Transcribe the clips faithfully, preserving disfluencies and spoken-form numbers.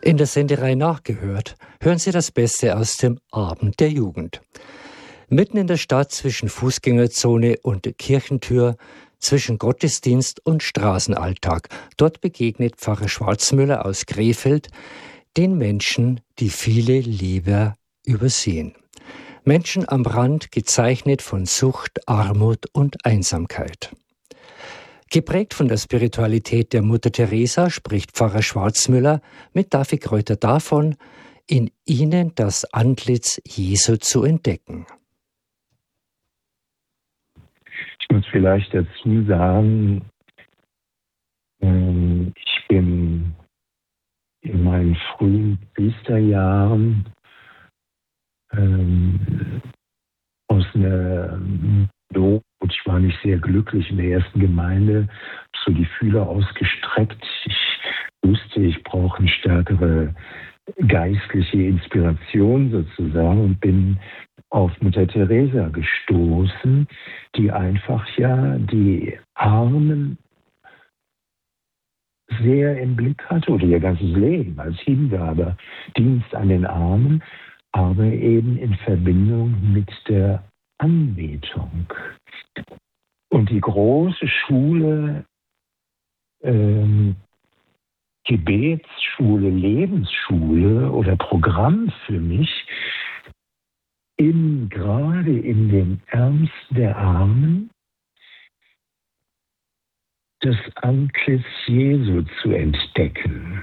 In der Senderei Nachgehört hören Sie das Beste aus dem Abend der Jugend. Mitten in der Stadt zwischen Fußgängerzone und Kirchentür, zwischen Gottesdienst und Straßenalltag. Dort begegnet Pfarrer Schwarzmüller aus Krefeld den Menschen, die viele lieber übersehen. Menschen am Rand, gezeichnet von Sucht, Armut und Einsamkeit. Geprägt von der Spiritualität der Mutter Teresa spricht Pfarrer Schwarzmüller mit David Kräuter davon, in ihnen das Antlitz Jesu zu entdecken. Ich muss vielleicht dazu sagen, ich bin in meinen frühen Priesterjahren aus einer Not, ich war nicht sehr glücklich in der ersten Gemeinde, so die Fühler ausgestreckt. Ich wusste, ich brauche eine stärkere geistliche Inspiration sozusagen und bin auf Mutter Teresa gestoßen, die einfach ja die Armen sehr im Blick hatte oder ihr ganzes Leben als Hingabe, Dienst an den Armen, aber eben in Verbindung mit der Anbetung. Und die große Schule, ähm, Gebetsschule, Lebensschule oder Programm für mich, in, gerade in dem Ernst der Armen, das Antlitz Jesu zu entdecken.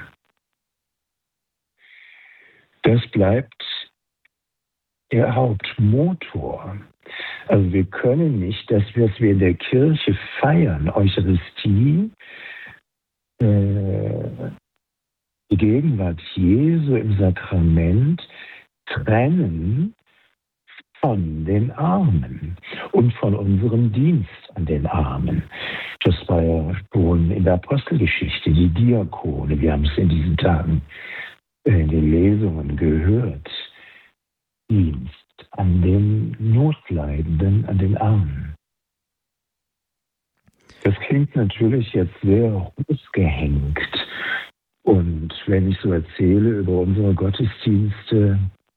Das bleibt der Hauptmotor. Also wir können nicht das, was wir in der Kirche feiern, Eucharistie, äh, die Gegenwart Jesu im Sakrament, trennen von den Armen und von unserem Dienst an den Armen. Das war ja schon in der Apostelgeschichte, die Diakone. Wir haben es in diesen Tagen in den Lesungen gehört. Dienst an den Notleidenden, an den Armen. Das klingt natürlich jetzt sehr ausgehängt. Und wenn ich so erzähle über unsere Gottesdienste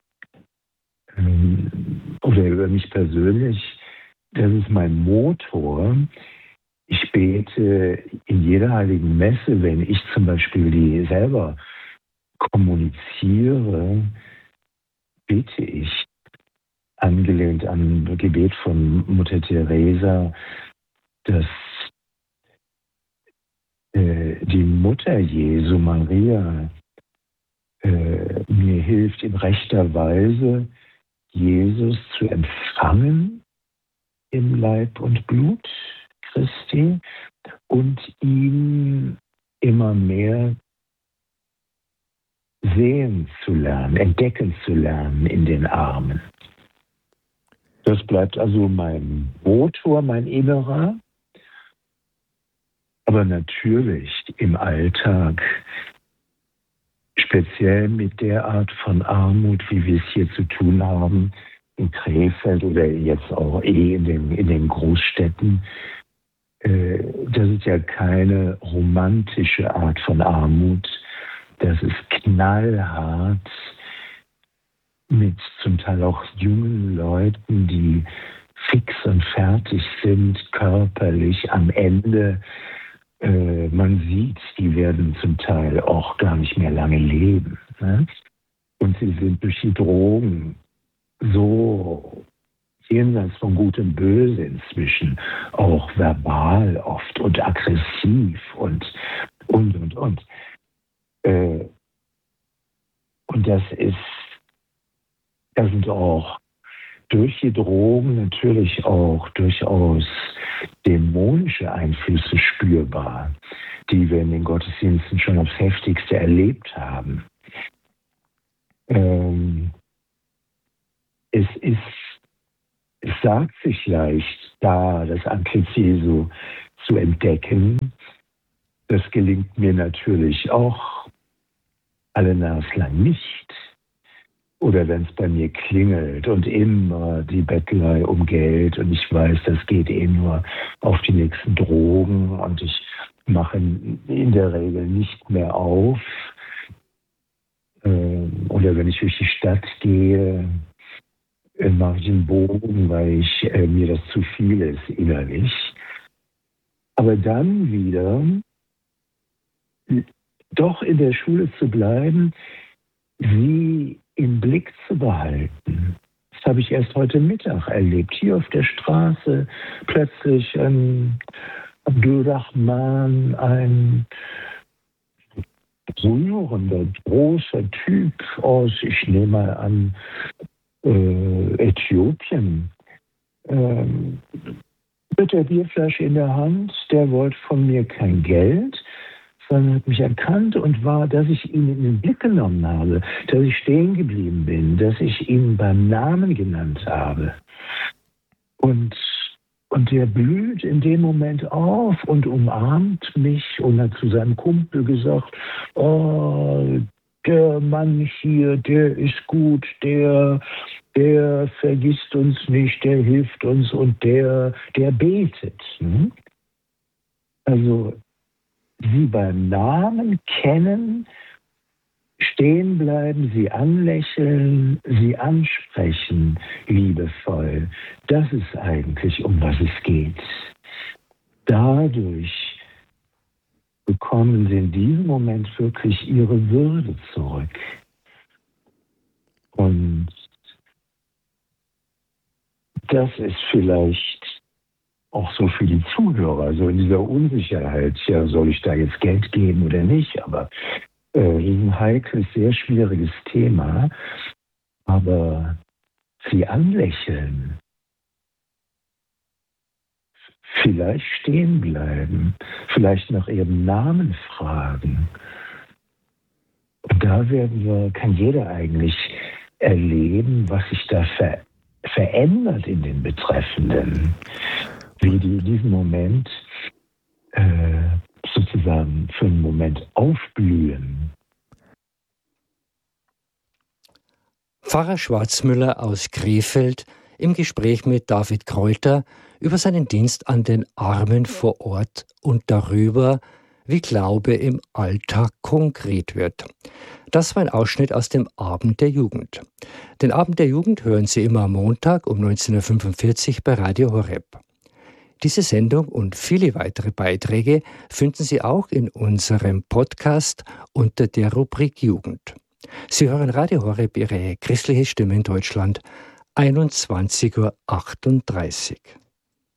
ähm, oder über mich persönlich, das ist mein Motor. Ich bete in jeder heiligen Messe, wenn ich zum Beispiel die selber kommuniziere, bete ich, angelehnt an das Gebet von Mutter Teresa, dass äh, die Mutter Jesu, Maria, äh, mir hilft, in rechter Weise Jesus zu empfangen im Leib und Blut Christi und ihn immer mehr sehen zu lernen, entdecken zu lernen in den Armen. Das bleibt also mein Motor, mein Innerer. Aber natürlich im Alltag, speziell mit der Art von Armut, wie wir es hier zu tun haben, in Krefeld oder jetzt auch eh in den, in den Großstädten, äh, das ist ja keine romantische Art von Armut. Das ist knallhart mit zum Teil auch jungen Leuten, die fix und fertig sind, körperlich am Ende. Äh, man sieht, die werden zum Teil auch gar nicht mehr lange leben. Ne? Und sie sind durch die Drogen so jenseits von Gut und Böse inzwischen, auch verbal oft und aggressiv und, und, und, und. Äh, und das ist, das sind auch durch die Drogen natürlich auch durchaus dämonische Einflüsse spürbar, die wir in den Gottesdiensten schon aufs Heftigste erlebt haben. Ähm, es ist, es sagt sich leicht, da das Antlitz Jesu zu entdecken. Das gelingt mir natürlich auch alle naslang nicht. Oder wenn es bei mir klingelt und immer die Bettelei um Geld und ich weiß, das geht eh nur auf die nächsten Drogen und ich mache in der Regel nicht mehr auf, Oder wenn ich durch die Stadt gehe, äh, mache ich einen Bogen, weil ich, äh, mir das zu viel ist innerlich. Aber dann wieder doch in der Schule zu bleiben, sie im Blick zu behalten. Das habe ich erst heute Mittag erlebt. Hier auf der Straße plötzlich ein Abdulrahman, ein rührender, großer Typ aus, ich nehme mal an, äh, Äthiopien, ähm, mit der Bierflasche in der Hand, der wollte von mir kein Geld, sondern hat mich erkannt und war, dass ich ihn in den Blick genommen habe, dass ich stehen geblieben bin, dass ich ihn beim Namen genannt habe. Und, und der blüht in dem Moment auf und umarmt mich und hat zu seinem Kumpel gesagt, oh, der Mann hier, der ist gut, der, der vergisst uns nicht, der hilft uns und der, der betet. Hm? Also sie beim Namen kennen, stehen bleiben, sie anlächeln, sie ansprechen, liebevoll. Das ist eigentlich, um was es geht. Dadurch bekommen sie in diesem Moment wirklich ihre Würde zurück. Und das ist vielleicht auch so für die Zuhörer, so in dieser Unsicherheit, ja, soll ich da jetzt Geld geben oder nicht, aber äh, das ist ein heikles, sehr schwieriges Thema, aber sie anlächeln, vielleicht stehen bleiben, vielleicht nach ihrem Namen fragen. Und da werden wir, kann jeder eigentlich erleben, was sich da ver- verändert in den Betreffenden. Wie die in diesem Moment äh, sozusagen für einen Moment aufblühen. Pfarrer Schwarzmüller aus Krefeld im Gespräch mit David Kräuter über seinen Dienst an den Armen vor Ort und darüber, wie Glaube im Alltag konkret wird. Das war ein Ausschnitt aus dem Abend der Jugend. Den Abend der Jugend hören Sie immer am Montag um neunzehn Uhr fünfundvierzig bei Radio Horeb. Diese Sendung und viele weitere Beiträge finden Sie auch in unserem Podcast unter der Rubrik Jugend. Sie hören Radio Horeb, Ihre christliche Stimme in Deutschland, einundzwanzig Uhr achtunddreißig.